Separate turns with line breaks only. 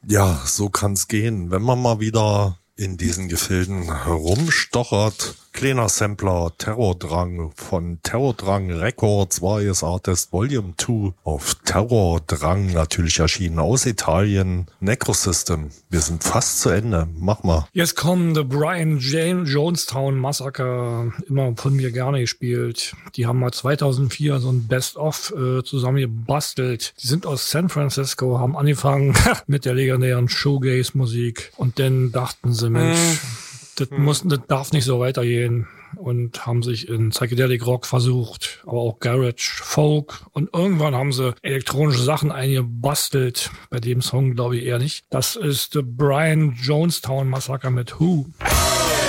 Ja, so kann's gehen. Wenn man mal wieder in diesen Gefilden herumstochert. Kleiner Sampler, Terrordrang von Terrordrang Records, Various Artist Volume 2 auf Terrordrang, natürlich erschienen aus Italien. Necrosystem, wir sind fast zu Ende, mach mal.
Jetzt kommen The Brian Jonestown Massacre, immer von mir gerne gespielt. Die haben mal 2004 so ein Best-of zusammengebastelt. Die sind aus San Francisco, haben angefangen mit der legendären Shoegaze-Musik und dann dachten sie, Mensch, das darf nicht so weitergehen und haben sich in Psychedelic Rock versucht, aber auch Garage, Folk und irgendwann haben sie elektronische Sachen eingebastelt. Bei dem Song glaube ich eher nicht. Das ist The Brian Jonestown Massacre mit Who.